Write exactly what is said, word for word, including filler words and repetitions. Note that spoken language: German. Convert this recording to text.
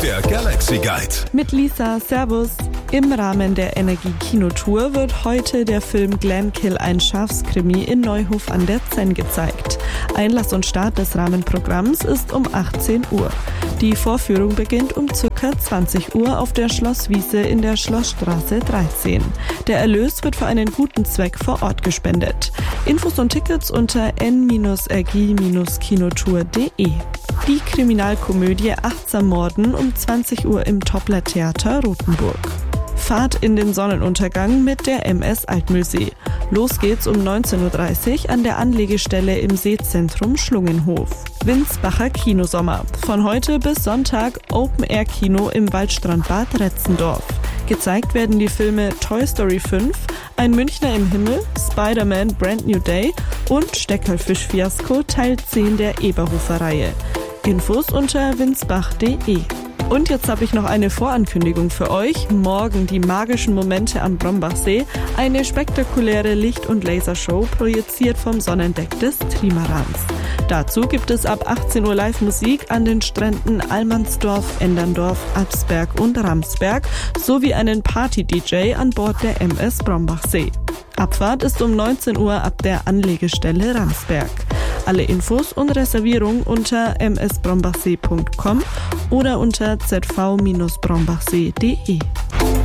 Der Galaxy Guide. Mit Lisa, servus. Im Rahmen der Energie-Kinotour wird heute der Film Glenkill, ein Schafskrimi in Neuhof an der Zenn gezeigt. Einlass und Start des Rahmenprogramms ist um achtzehn Uhr. Die Vorführung beginnt um ca. zwanzig Uhr auf der Schlosswiese in der Schlossstraße dreizehn. Der Erlös wird für einen guten Zweck vor Ort gespendet. Infos und Tickets unter n r g kinotour punkt de. Die Kriminalkomödie Achtsam Morden um zwanzig Uhr im Toppler Theater Rothenburg. Fahrt in den Sonnenuntergang mit der M S Altmühlsee. Los geht's um neunzehn Uhr dreißig an der Anlegestelle im Seezentrum Schlungenhof. Winsbacher Kinosommer. Von heute bis Sonntag Open-Air-Kino im Waldstrandbad Retzendorf. Gezeigt werden die Filme Toy Story fünf, Ein Münchner im Himmel, Spider-Man Brand New Day und Steckerlfisch-Fiasko Teil zehn der Eberhofer-Reihe. Infos unter winsbach punkt de. Und jetzt habe ich noch eine Vorankündigung für euch. Morgen die magischen Momente am Brombachsee. Eine spektakuläre Licht- und Lasershow projiziert vom Sonnendeck des Trimarans. Dazu gibt es ab achtzehn Uhr Live-Musik an den Stränden Allmannsdorf, Enderndorf, Absberg und Ramsberg sowie einen Party-D J an Bord der M S Brombachsee. Abfahrt ist um neunzehn Uhr ab der Anlegestelle Ramsberg. Alle Infos und Reservierung unter m s brombachsee punkt com oder unter z v brombachsee punkt de.